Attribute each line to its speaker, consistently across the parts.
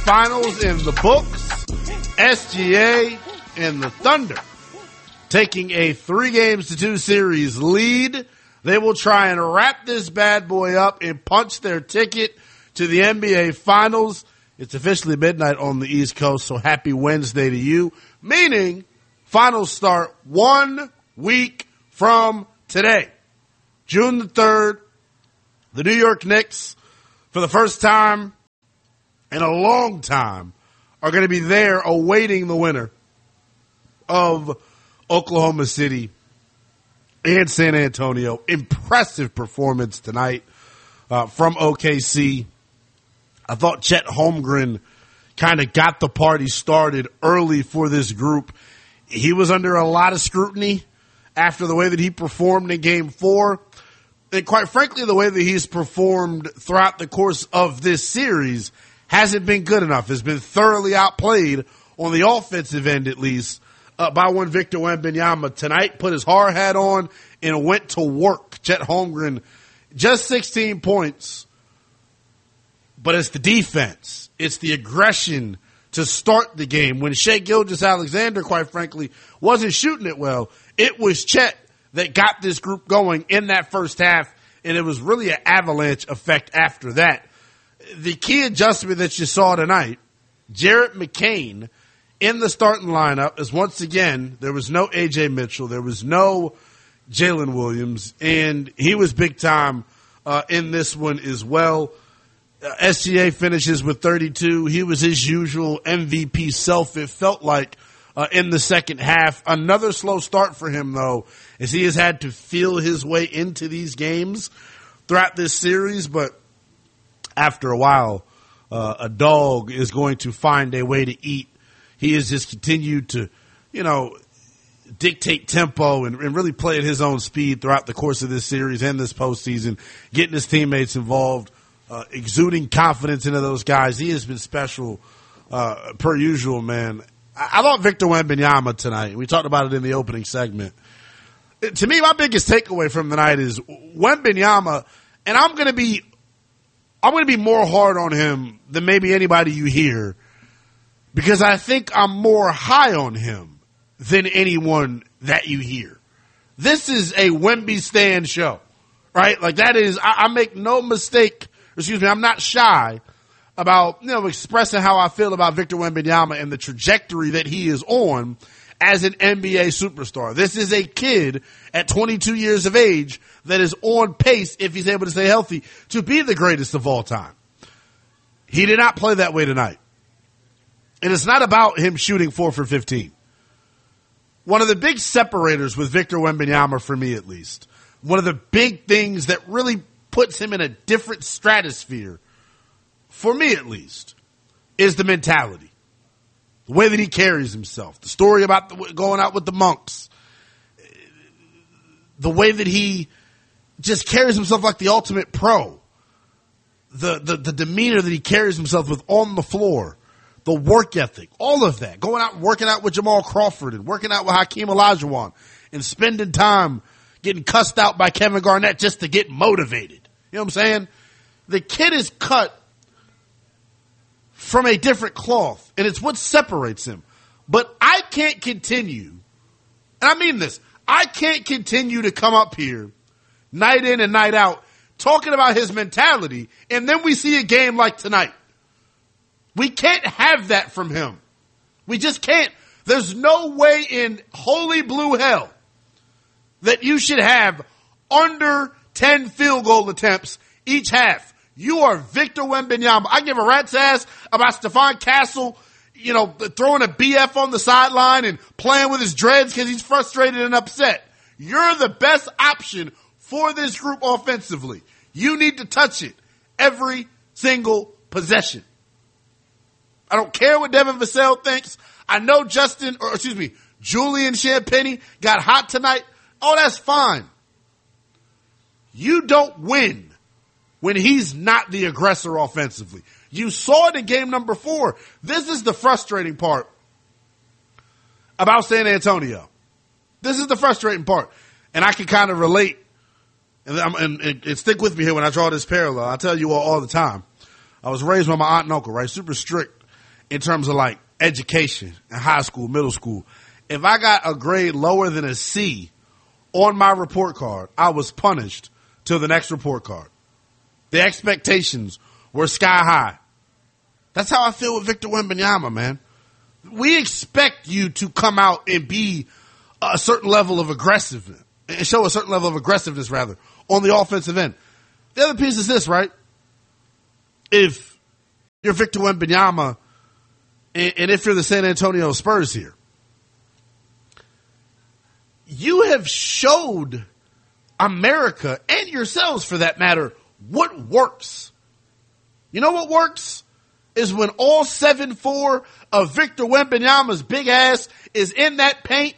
Speaker 1: Finals in the books. SGA and the Thunder taking a 3-2 series lead. They will try and wrap this bad boy up and punch their ticket to the NBA Finals. It's officially midnight on the East Coast, so happy Wednesday to you. Meaning, finals start 1 week from today. June the 3rd, the New York Knicks, for the first time in a long time, are going to be there awaiting the winner of Oklahoma City and San Antonio. Impressive performance tonight from OKC. I thought Chet Holmgren kind of got the party started early for this group. He was under a lot of scrutiny after the way that he performed in Game 4. And quite frankly, the way that he's performed throughout the course of this series hasn't been good enough. Has been thoroughly outplayed on the offensive end, at least, by one Victor Wembanyama. Tonight, put his hard hat on and went to work. Chet Holmgren, just 16 points. But it's the defense. It's the aggression to start the game. When Shai Gilgeous-Alexander, quite frankly, wasn't shooting it well, it was Chet that got this group going in that first half, and it was really an avalanche effect after that. The key adjustment that you saw tonight, Jarrett McCain in the starting lineup, is once again, there was no A.J. Mitchell, there was no Jalen Williams, and he was big time in this one as well. SGA finishes with 32. He was his usual MVP self, it felt like, in the second half. Another slow start for him, though, as he has had to feel his way into these games throughout this series. But after a while, a dog is going to find a way to eat. He has just continued to, dictate tempo and really play at his own speed throughout the course of this series and this postseason, getting his teammates involved, exuding confidence into those guys. He has been special per usual, man. I thought Victor Wembanyama tonight, we talked about it in the opening segment. To me, my biggest takeaway from the night is Wembanyama, and I'm going to be more hard on him than maybe anybody you hear, because I think I'm more high on him than anyone that you hear. This is a Wemby Stan show, right? Like that is, I make no mistake, I'm not shy about, expressing how I feel about Victor Wembanyama and the trajectory that he is on as an NBA superstar. This is a kid at 22 years of age that is on pace, if he's able to stay healthy, to be the greatest of all time. He did not play that way tonight. And it's not about him shooting 4 for 15. One of the big separators with Victor Wembanyama, for me at least, one of the big things that really puts him in a different stratosphere, for me at least, is the mentality. The way that he carries himself. The story about going out with the monks. The way that he just carries himself like the ultimate pro. The demeanor that he carries himself with on the floor. The work ethic. All of that. Going out and working out with Jamal Crawford and working out with Hakeem Olajuwon and spending time getting cussed out by Kevin Garnett just to get motivated. You know what I'm saying? The kid is cut from a different cloth, and it's what separates him. But I can't continue, and I mean this, I can't continue to come up here night in and night out talking about his mentality, and then we see a game like tonight. We can't have that from him. We just can't. There's no way in holy blue hell that you should have under 10 field goal attempts each half. You are Victor Wembanyama. I give a rat's ass about Stephon Castle, throwing a BF on the sideline and playing with his dreads because he's frustrated and upset. You're the best option for this group offensively. You need to touch it every single possession. I don't care what Devin Vassell thinks. I know Julian Champagnie got hot tonight. Oh, that's fine. You don't win when he's not the aggressor offensively. You saw it in game number 4. This is the frustrating part about San Antonio. This is the frustrating part. And I can kind of relate, and stick with me here when I draw this parallel. I tell you all the time. I was raised by my aunt and uncle, right? Super strict. in terms of like education in high school, middle school. If I got a grade lower than a C on my report card, I was punished till the next report card. The expectations were sky high. That's how I feel with Victor Wembanyama, man. We expect you to come out and be a certain level of aggressiveness, and show a certain level of aggressiveness, rather, on the offensive end. The other piece is this, right? If you're Victor Wembanyama, and if you're the San Antonio Spurs here, you have showed America, and yourselves for that matter, what works. You know what works? Is when all 7'4" of Victor Wembanyama's big ass is in that paint,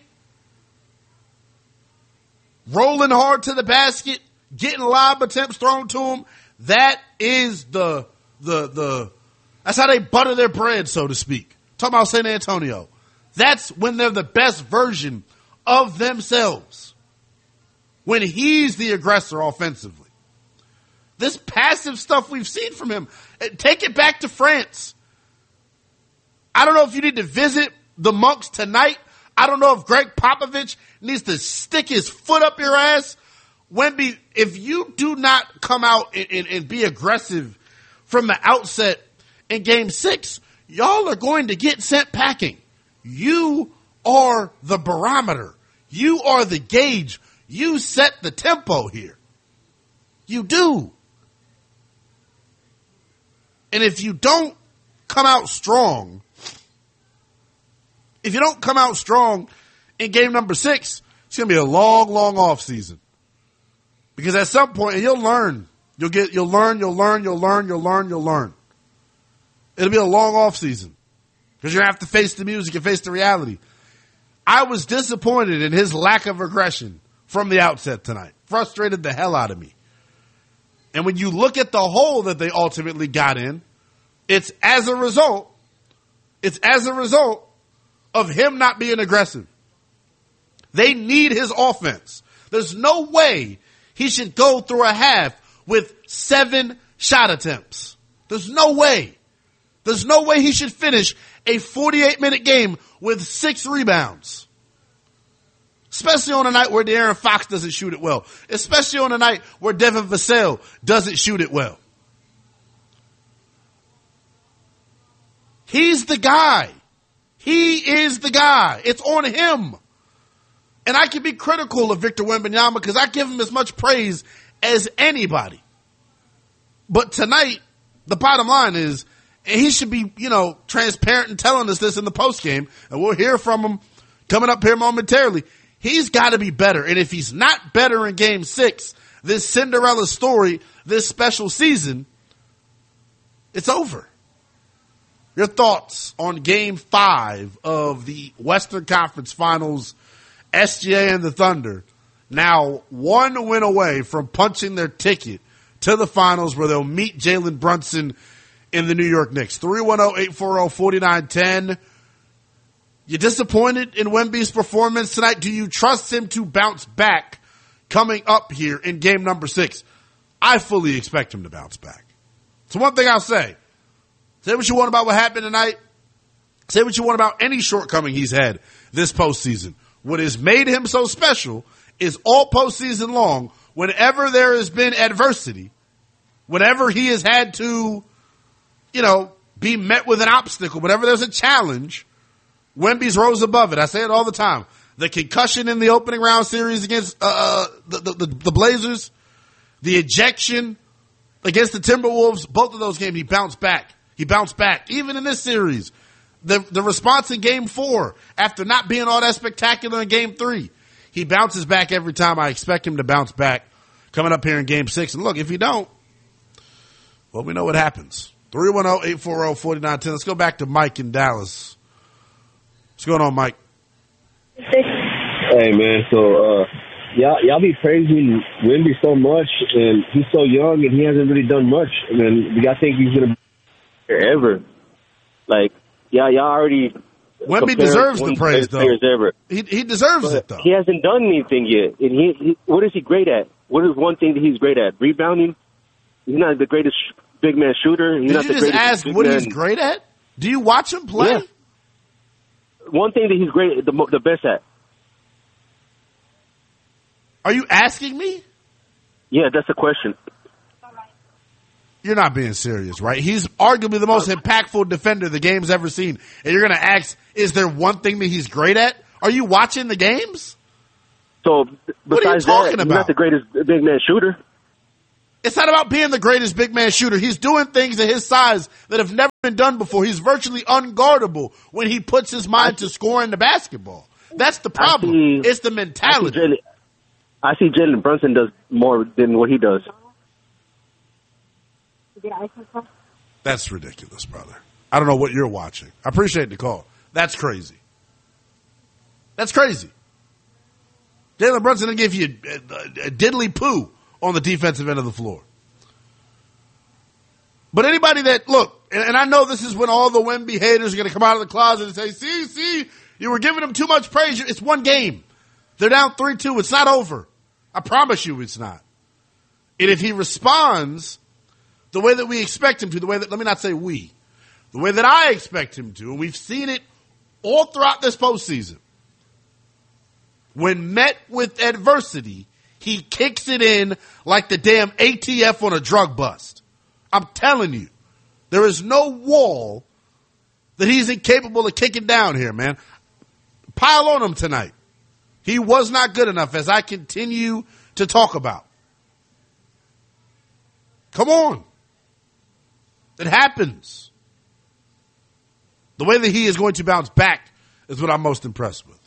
Speaker 1: rolling hard to the basket, getting lob attempts thrown to him. That is that's how they butter their bread, so to speak. Talking about San Antonio. That's when they're the best version of themselves. When he's the aggressor offensively. This passive stuff we've seen from him, take it back to France. I don't know if you need to visit the Monks tonight. I don't know if Greg Popovich needs to stick his foot up your ass. Wemby, if you do not come out and be aggressive from the outset in Game 6, y'all are going to get sent packing. You are the barometer. You are the gauge. You set the tempo here. You do. And if you don't come out strong, in game number 6, it's going to be a long, long off season. Because at some point, and you'll learn. You'll learn. It'll be a long off season. Because you're going to have to face the music and face the reality. I was disappointed in his lack of aggression from the outset tonight. Frustrated the hell out of me. And when you look at the hole that they ultimately got in, it's as a result of him not being aggressive. They need his offense. There's no way he should go through a half with 7 shot attempts. There's no way. There's no way he should finish a 48-minute game with 6 rebounds. Especially on a night where De'Aaron Fox doesn't shoot it well. Especially on a night where Devin Vassell doesn't shoot it well. He's the guy. He is the guy. It's on him. And I can be critical of Victor Wembanyama because I give him as much praise as anybody. But tonight, the bottom line is, and he should be, transparent and telling us this in the postgame, and we'll hear from him coming up here momentarily. He's got to be better. And if he's not better in Game 6, this Cinderella story, this special season, it's over. Your thoughts on Game 5 of the Western Conference Finals, SGA and the Thunder, now 1 win away from punching their ticket to the finals where they'll meet Jalen Brunson in the New York Knicks. 310-840-4910. You disappointed in Wemby's performance tonight? Do you trust him to bounce back coming up here in game number 6? I fully expect him to bounce back. So one thing I'll say what you want about what happened tonight. Say what you want about any shortcoming he's had this postseason. What has made him so special is all postseason long, whenever there has been adversity, whenever he has had to, be met with an obstacle, whenever there's a challenge, Wemby's rose above it. I say it all the time. The concussion in the opening round series against the Blazers, the ejection against the Timberwolves, both of those games, he bounced back. Even in this series, the response in Game 4, after not being all that spectacular in Game 3, he bounces back every time. I expect him to bounce back coming up here in Game 6. And look, if you don't, well, we know what happens. 310-840-4910. Let's go back to Mike in Dallas. What's going on, Mike?
Speaker 2: Hey, man. So, y'all be praising Wemby so much, and he's so young, and he hasn't really done much. I mean, y'all think he's going to be ever? Like, y'all already.
Speaker 1: Wemby deserves the praise, though.
Speaker 2: Ever.
Speaker 1: He deserves it, though.
Speaker 2: He hasn't done anything yet. And he what is he great at? What is one thing that he's great at? Rebounding? He's not the greatest big man shooter. He's
Speaker 1: Did
Speaker 2: not
Speaker 1: you
Speaker 2: the
Speaker 1: just
Speaker 2: greatest
Speaker 1: ask what he's great at? Do you watch him play?
Speaker 2: Yeah. One thing that he's great, the best at.
Speaker 1: Are you asking me?
Speaker 2: Yeah, that's the question.
Speaker 1: You're not being serious, right? He's arguably the most impactful defender the game's ever seen. And you're going to ask, is there one thing that he's great at? Are you watching the games?
Speaker 2: So, besides that,
Speaker 1: about?
Speaker 2: He's not the greatest big man shooter.
Speaker 1: It's not about being the greatest big man shooter. He's doing things at his size that have never been done before. He's virtually unguardable when he puts his mind to scoring the basketball. That's the problem. It's the mentality.
Speaker 2: I see Jalen Brunson does more than what he does.
Speaker 1: That's ridiculous, brother. I don't know what you're watching. I appreciate the call. That's crazy. That's crazy. Jalen Brunson will give you a diddly poo on the defensive end of the floor. But anybody that, look, and I know this is when all the Wemby haters are going to come out of the closet and say, see, you were giving them too much praise. It's one game. They're down 3-2. It's not over. I promise you it's not. And if he responds the way that we expect him to, let me not say we, the way that I expect him to, and we've seen it all throughout this postseason, when met with adversity, he kicks it in like the damn ATF on a drug bust. I'm telling you, there is no wall that he's incapable of kicking down here, man. Pile on him tonight. He was not good enough, as I continue to talk about. Come on. It happens. The way that he is going to bounce back is what I'm most impressed with.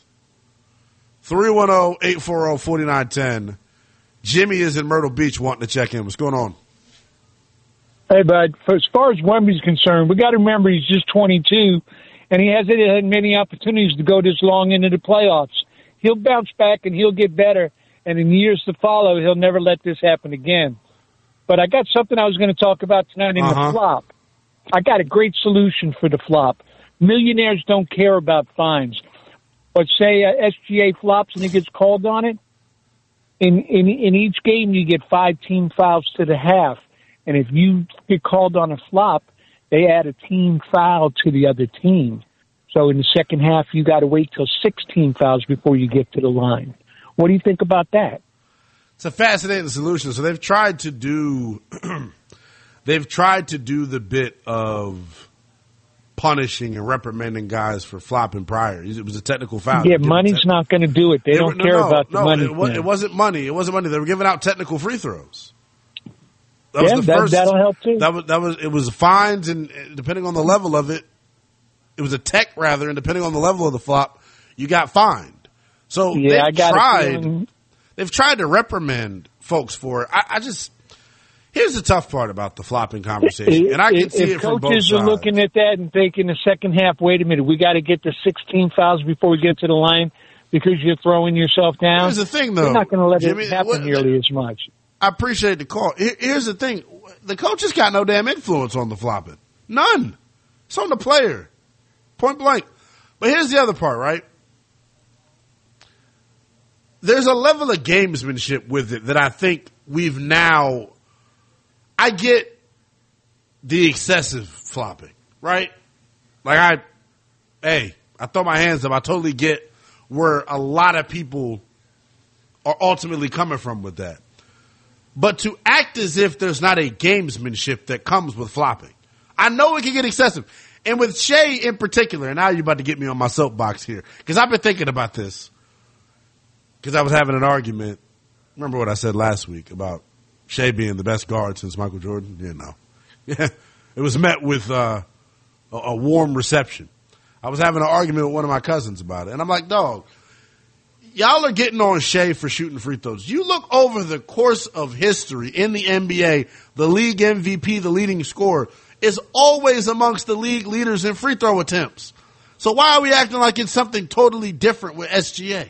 Speaker 1: 310-840-4910. Jimmy is in Myrtle Beach wanting to check in. What's going on?
Speaker 3: Hey, bud. As far as Wemby's concerned, we got to remember he's just 22, and he hasn't had many opportunities to go this long into the playoffs. He'll bounce back, and he'll get better, and in years to follow, he'll never let this happen again. But I got something I was going to talk about tonight in the flop. I got a great solution for the flop. Millionaires don't care about fines. But say SGA flops and he gets called on it, in each game you get 5 team fouls to the half. And if you get called on a flop, they add a team foul to the other team. So in the second half, you got to wait till 16 fouls before you get to the line. What do you think about that?
Speaker 1: It's a fascinating solution. So they've tried to do the bit of punishing and reprimanding guys for flopping prior. It was a technical foul.
Speaker 3: Yeah, money's not going to do it. They don't care about the money.
Speaker 1: It wasn't money. It wasn't money. They were giving out technical free throws.
Speaker 3: That'll help too.
Speaker 1: It was fines, and depending on the level of it, it was a tech rather, and depending on the level of the flop, you got fined. So they've tried to reprimand folks for it. Here's the tough part about the flopping conversation, and I can see it from both sides.
Speaker 3: If coaches are looking at that and thinking the second half, wait a minute, we got to get to 16 fouls before we get to the line because you're throwing yourself down.
Speaker 1: Here's the thing, though.
Speaker 3: They're not going to let it happen nearly as much.
Speaker 1: I appreciate the call. Here's the thing. The coaches got no damn influence on the flopping. None. It's on the player. Point blank. But here's the other part, right? There's a level of gamesmanship with it that I think we've now... I get the excessive flopping, right? Like I throw my hands up. I totally get where a lot of people are ultimately coming from with that. But to act as if there's not a gamesmanship that comes with flopping. I know it can get excessive. And with Shea in particular, and now you're about to get me on my soapbox here, because I've been thinking about this. Because I was having an argument. Remember what I said last week about Shea being the best guard since Michael Jordan? Yeah, it was met with a warm reception. I was having an argument with one of my cousins about it. And I'm like, dog, y'all are getting on Shea for shooting free throws. You look over the course of history in the NBA, the league MVP, the leading scorer, is always amongst the league leaders in free throw attempts. So why are we acting like it's something totally different with SGA?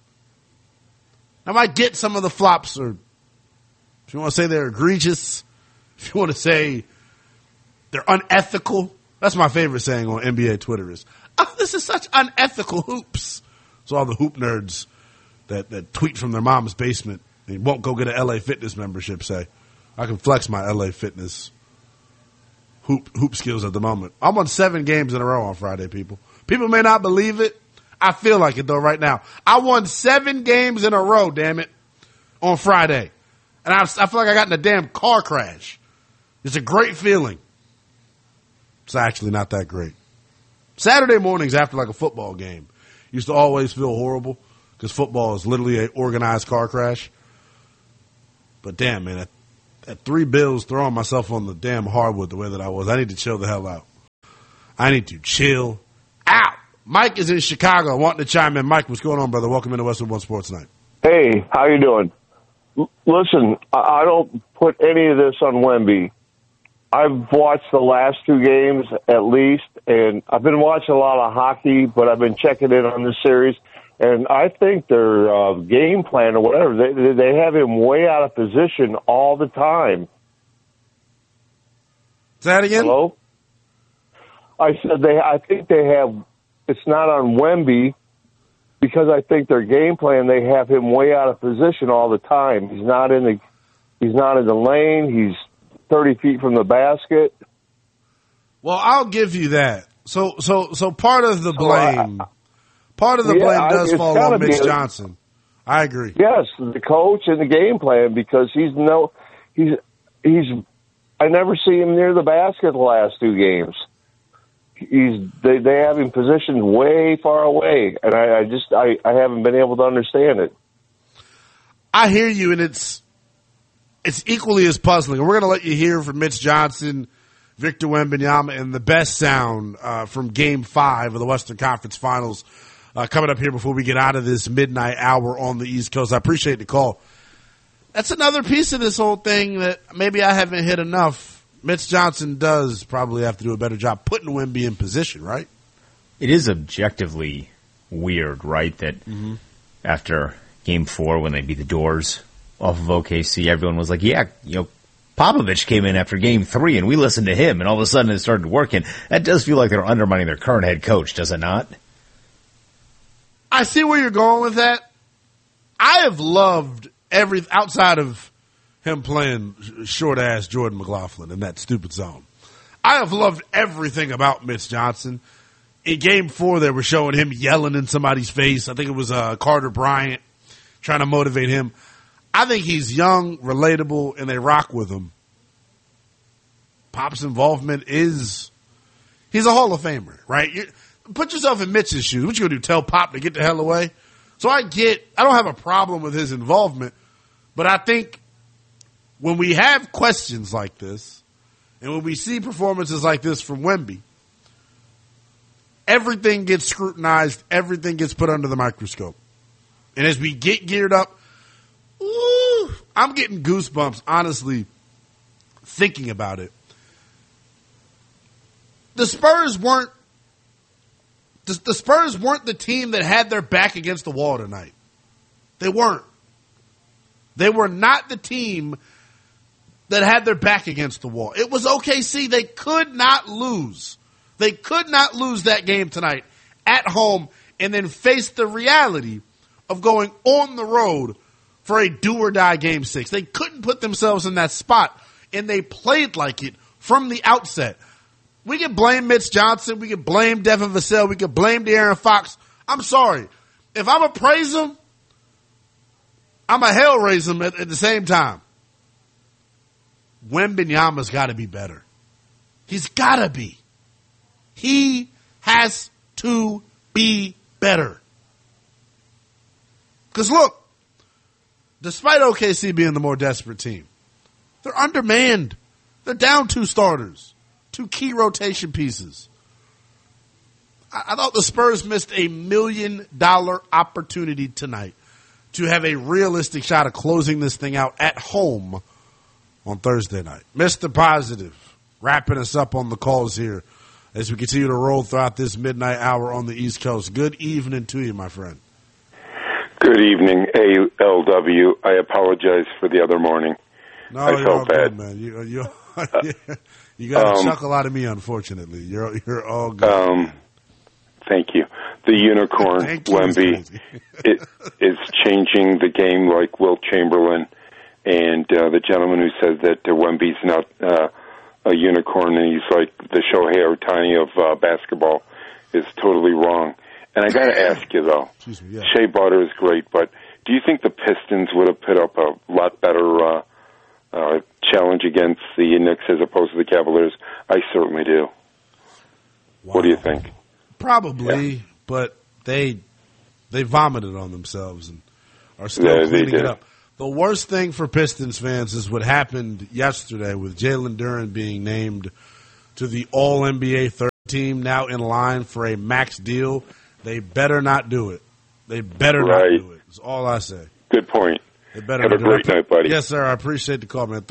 Speaker 1: I might get some of the flops, or if you want to say they're egregious, if you want to say they're unethical. That's my favorite saying on NBA Twitter is, oh, this is such unethical hoops. So all the hoop nerds that tweet from their mom's basement and won't go get an LA Fitness membership say, I can flex my LA Fitness hoop skills at the moment. I'm on 7 games in a row on Friday, people. People may not believe it. I feel like it, though, right now. I won 7 games in a row, damn it, on Friday. And I feel like I got in a damn car crash. It's a great feeling. It's actually not that great. Saturday mornings after like a football game used to always feel horrible because football is literally an organized car crash. But damn, man, at 3 bills throwing myself on the damn hardwood the way that I was, I need to chill the hell out. I need to chill out. Mike is in Chicago wanting to chime in. Mike, what's going on, brother? Welcome into Westwood One Sports Night.
Speaker 4: Hey, how you doing? Listen, I don't put any of this on Wemby. I've watched the last 2 games at least, and I've been watching a lot of hockey, but I've been checking in on this series, and I think their game plan or whatever, they have him way out of position all the time.
Speaker 1: Say that again?
Speaker 4: Hello? I said I think they have, it's not on Wemby, because I think their game plan, they have him way out of position all the time. He's not in the lane. He's 30 feet from the basket.
Speaker 1: Well, I'll give you that. So part of the blame, does fall on Mitch Johnson. I agree.
Speaker 4: Yes, the coach and the game plan, because I never see him near the basket the last 2 games. They have him positioned way far away, and I haven't been able to understand it.
Speaker 1: I hear you, and it's equally as puzzling. And we're going to let you hear from Mitch Johnson, Victor Wembanyama, and the best sound from Game 5 of the Western Conference Finals coming up here before we get out of this midnight hour on the East Coast. I appreciate the call. That's another piece of this whole thing that maybe I haven't hit enough. Mitch Johnson does probably have to do a better job putting Wemby in position, right?
Speaker 5: It is objectively weird, right, that after Game 4 when they beat the doors off of OKC, everyone was like, yeah, Popovich came in after Game 3 and we listened to him, and all of a sudden it started working. That does feel like they're undermining their current head coach, does it not?
Speaker 1: I see where you're going with that. I have loved outside of him playing short-ass Jordan McLaughlin in that stupid zone. I have loved everything about Mitch Johnson. In Game 4, they were showing him yelling in somebody's face. I think it was Carter Bryant trying to motivate him. I think he's young, relatable, and they rock with him. Pop's involvement he's a Hall of Famer, right? Put yourself in Mitch's shoes. What you going to do, tell Pop to get the hell away? So I don't have a problem with his involvement, but I think when we have questions like this, and when we see performances like this from Wemby, everything gets scrutinized, everything gets put under the microscope. And as we get geared up, I'm getting goosebumps, honestly, thinking about it. The Spurs weren't the team that had their back against the wall tonight. They weren't. They were not the team that had their back against the wall. It was OKC. They could not lose. They could not lose that game tonight at home and then face the reality of going on the road for a do-or-die Game 6. They couldn't put themselves in that spot, and they played like it from the outset. We can blame Mitch Johnson. We can blame Devin Vassell. We can blame De'Aaron Fox. I'm sorry. If I'm going to praise them, I'm a hell raise them at the same time. Wembanyama's got to be better. He's got to be. He has to be better. Because look, despite OKC being the more desperate team, they're undermanned. They're down 2 starters, 2 key rotation pieces. I thought the Spurs missed $1 million opportunity tonight to have a realistic shot of closing this thing out at home on Thursday night. Mr. Positive, wrapping us up on the calls here as we continue to roll throughout this midnight hour on the East Coast. Good evening to you, my friend.
Speaker 6: Good evening, ALW. I apologize for the other morning.
Speaker 1: No,
Speaker 6: I felt bad,
Speaker 1: man. You got a chuckle out of me, unfortunately. You're all good.
Speaker 6: Thank you. The unicorn, Wemby, is changing the game like Wilt Chamberlain. And the gentleman who says that Wemby's not a unicorn and he's like the Shohei Ohtani of basketball is totally wrong. And I got to ask you, though, Shea Butter is great, but do you think the Pistons would have put up a lot better challenge against the Knicks as opposed to the Cavaliers? I certainly do. Wow. What do you think?
Speaker 1: Probably, but they vomited on themselves and are still cleaning it up. The worst thing for Pistons fans is what happened yesterday with Jalen Duren being named to the All-NBA third team, now in line for a max deal. They better not do it. They better not do it. That's all I say.
Speaker 6: Good point.
Speaker 1: They better
Speaker 6: Have
Speaker 1: not
Speaker 6: a great night, buddy.
Speaker 1: Yes, sir. I appreciate the call, man.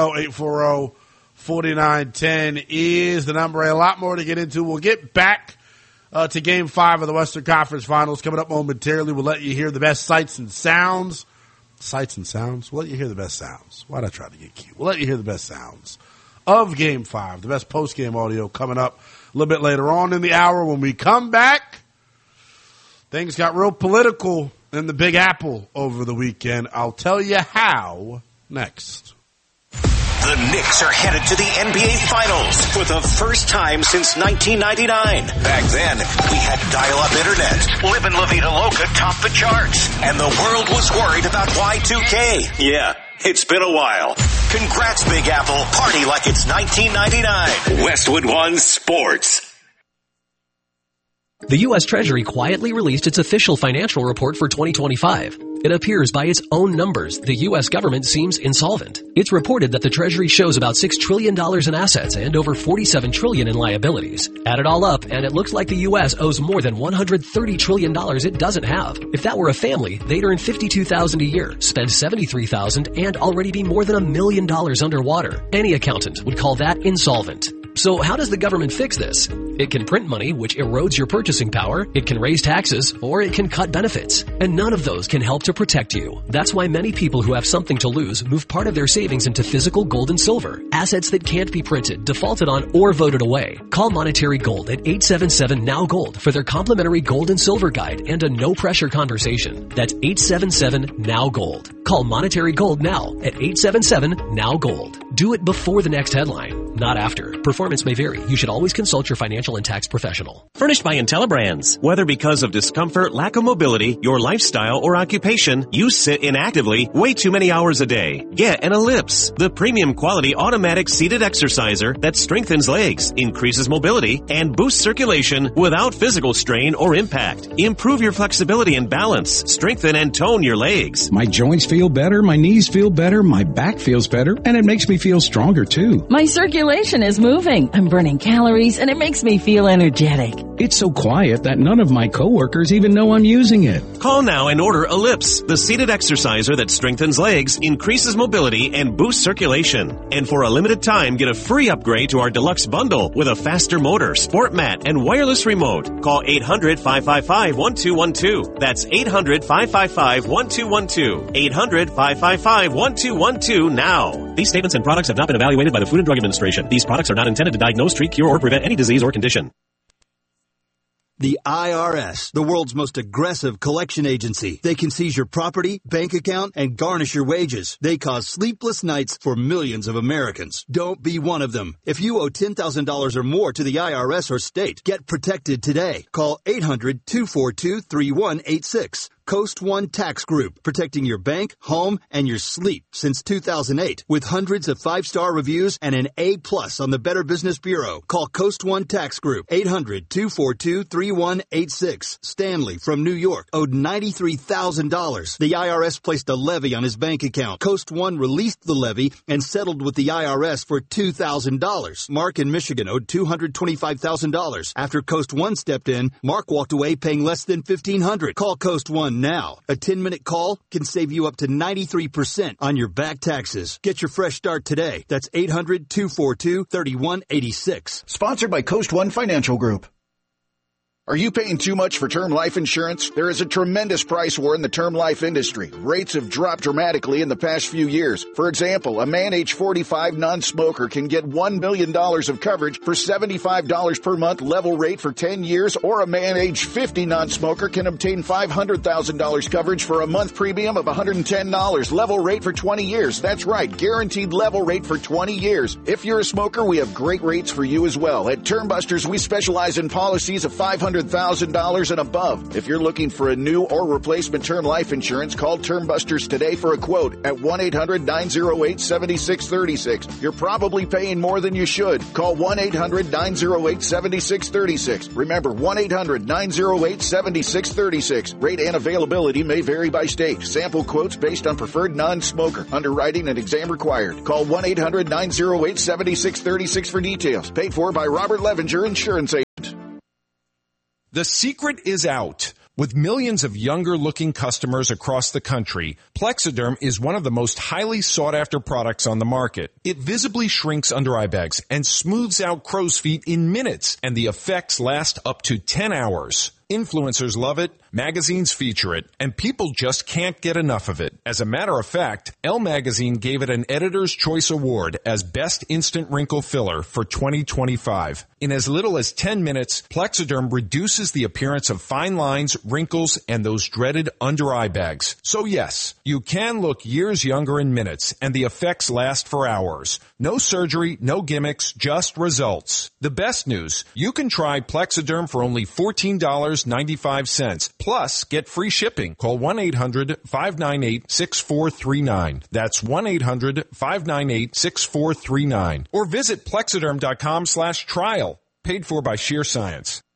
Speaker 1: 310-840-4910 is the number. A lot more to get into. We'll get back to Game 5 of the Western Conference Finals coming up momentarily. We'll let you hear the best sights and sounds. Sights and sounds? We'll let you hear the best sounds. Why'd I try to get cute? We'll let you hear the best sounds of Game 5. The best post-game audio coming up a little bit later on in the hour. When we come back, things got real political in the Big Apple over the weekend. I'll tell you how next.
Speaker 7: The Knicks are headed to the NBA Finals for the first time since 1999. Back then, we had dial-up internet. Live in La Vida Loca topped the charts. And the world was worried about Y2K. Yeah, it's been a while. Congrats, Big Apple. Party like it's 1999. Westwood One Sports.
Speaker 8: The U.S. Treasury quietly released its official financial report for 2025. It appears by its own numbers, the U.S. government seems insolvent. It's reported that the Treasury shows about $6 trillion in assets and over $47 trillion in liabilities. Add it all up, and it looks like the U.S. owes more than $130 trillion it doesn't have. If that were a family, they'd earn $52,000 a year, spend $73,000, and already be more than $1 million underwater. Any accountant would call that insolvent. So how does the government fix this? It can print money, which erodes your purchasing power. It can raise taxes, or it can cut benefits. And none of those can help to protect you. That's why many people who have something to lose move part of their savings into physical gold and silver, assets that can't be printed, defaulted on, or voted away. Call Monetary Gold at 877-NOW-GOLD for their complimentary gold and silver guide and a no-pressure conversation. That's 877-NOW-GOLD. Call Monetary Gold now at 877-NOW-GOLD. Do it before the next headline, not after. Performance may vary. You should always consult your financial and tax professional.
Speaker 9: Furnished by IntelliBrands. Whether because of discomfort, lack of mobility, your lifestyle, or occupation, you sit inactively way too many hours a day. Get an Ellipse, the premium quality automatic seated exerciser that strengthens legs, increases mobility, and boosts circulation without physical strain or impact. Improve your flexibility and balance. Strengthen and tone your legs.
Speaker 10: My joints feel better, my knees feel better, my back feels better, and it makes me feel stronger too.
Speaker 11: My circulation is moving. I'm burning calories, and it makes me feel energetic.
Speaker 10: It's so quiet that none of my coworkers even know I'm using it.
Speaker 9: Call now and order Ellipse, the seated exerciser that strengthens legs, increases mobility, and boosts circulation. And for a limited time, get a free upgrade to our deluxe bundle with a faster motor, sport mat, and wireless remote. Call 800-555-1212. That's 800-555-1212. 800-555-1212 now. These statements and products have not been evaluated by the Food and Drug Administration. These products are not intended to diagnose, treat, cure, or prevent any disease or condition.
Speaker 12: The IRS, the world's most aggressive collection agency. They can seize your property, bank account, and garnish your wages. They cause sleepless nights for millions of Americans. Don't be one of them. If you owe $10,000 or more to the IRS or state, get protected today. Call 800-242-3186. Coast One Tax Group, protecting your bank, home, and your sleep since 2008. With hundreds of 5-star reviews and an A+ on the Better Business Bureau. Call Coast One Tax Group, 800-242-3186. Stanley from New York owed $93,000. The IRS placed a levy on his bank account. Coast One released the levy and settled with the IRS for $2,000. Mark in Michigan owed $225,000. After Coast One stepped in, Mark walked away paying less than $1,500. Call Coast One now. A 10-minute call can save you up to 93% on your back taxes. Get your fresh start today. That's 800-242-3186.
Speaker 13: Sponsored by Coast One Financial Group. Are you paying too much for term life insurance? There is a tremendous price war in the term life industry. Rates have dropped dramatically in the past few years. For example, a man age 45 non-smoker can get $1 million of coverage for $75 per month level rate for 10 years, or a man age 50 non-smoker can obtain $500,000 coverage for a month premium of $110 level rate for 20 years. That's right, guaranteed level rate for 20 years. If you're a smoker, we have great rates for you as well. At Termbusters, we specialize in policies of $500,000 and above. If you're looking for a new or replacement term life insurance, call Termbusters today for a quote at 1-800-908-7636. You're probably paying more than you should. Call 1-800-908-7636. Remember, 1-800-908-7636. Rate and availability may vary by state. Sample quotes based on preferred non-smoker. Underwriting and exam required. Call 1-800-908-7636 for details. Paid for by Robert Levinger Insurance Agent.
Speaker 14: The secret is out. With millions of younger-looking customers across the country, Plexiderm is one of the most highly sought-after products on the market. It visibly shrinks under-eye bags and smooths out crow's feet in minutes, and the effects last up to 10 hours. Influencers love it, magazines feature it, and people just can't get enough of it. As a matter of fact, Elle Magazine gave it an Editor's Choice Award as Best Instant Wrinkle Filler for 2025. In as little as 10 minutes, Plexiderm reduces the appearance of fine lines, wrinkles, and those dreaded under-eye bags. So yes, you can look years younger in minutes, and the effects last for hours. No surgery, no gimmicks, just results. The best news, you can try Plexiderm for only $14.95. Plus, get free shipping. Call 1-800-598-6439. That's 1-800-598-6439. Or visit Plexiderm.com/trial. Paid for by Sheer Science.